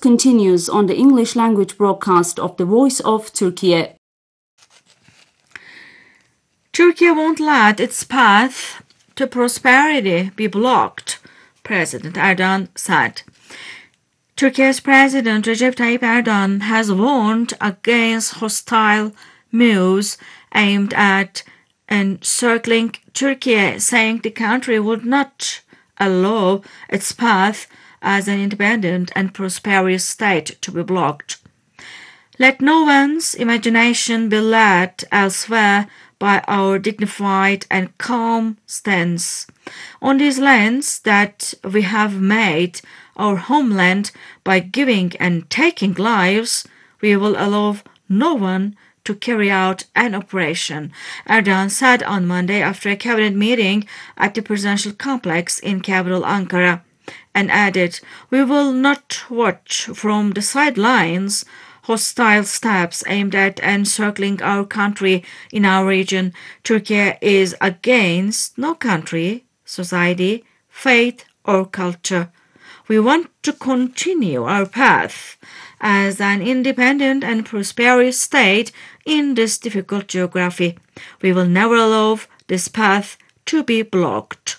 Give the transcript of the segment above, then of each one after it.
continues on the English language broadcast of the Voice of Turkey. Turkey won't let its path to prosperity be blocked, President Erdogan said. Turkey's President Recep Tayyip Erdogan has warned against hostile moves aimed at encircling Turkey, saying the country would not allow its path as an independent and prosperous state to be blocked. Let no one's imagination be led elsewhere by our dignified and calm stance on these lands that we have made our homeland by giving and taking lives. We will allow no one to carry out an operation, Erdogan said on Monday after a cabinet meeting at the presidential complex in capital Ankara, and added, "We will not watch from the sidelines hostile steps aimed at encircling our country in our region. Turkey is against no country, society, faith, or culture. We want to continue our path as an independent and prosperous state in this difficult geography. We will never allow this path to be blocked.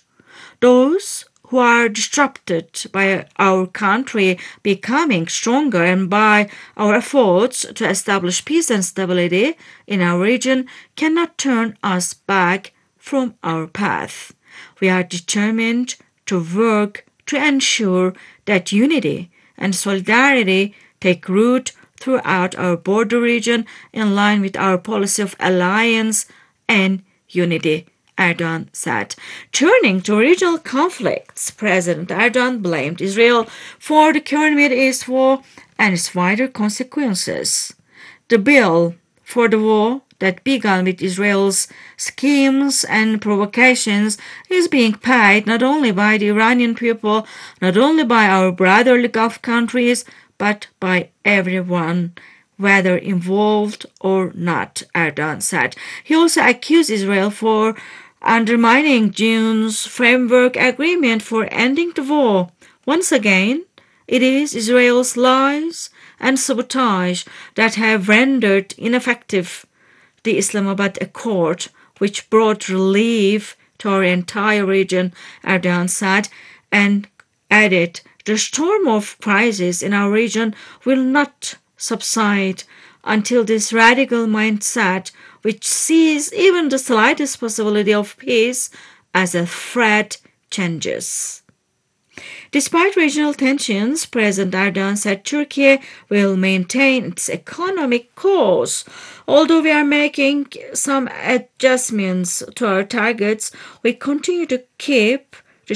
Those who are disrupted by our country becoming stronger and by our efforts to establish peace and stability in our region cannot turn us back from our path. We are determined to work to ensure that unity and solidarity take root throughout our border region in line with our policy of alliance and unity," Erdogan said. Turning to regional conflicts, President Erdogan blamed Israel for the current Middle East war and its wider consequences. The bill for the war that began with Israel's schemes and provocations is being paid not only by the Iranian people, not only by our brotherly Gulf countries, but by everyone, whether involved or not, Erdogan said. He also accused Israel for undermining June's framework agreement for ending the war. Once again, it is Israel's lies and sabotage that have rendered ineffective the Islamabad Accord, which brought relief to our entire region, Erdogan said, and added, "The storm of crisis in our region will not subside until this radical mindset, which sees even the slightest possibility of peace as a threat, changes." Despite regional tensions, President Erdogan said Turkey will maintain its economic course. Although we are making some adjustments to our targets, we continue to keep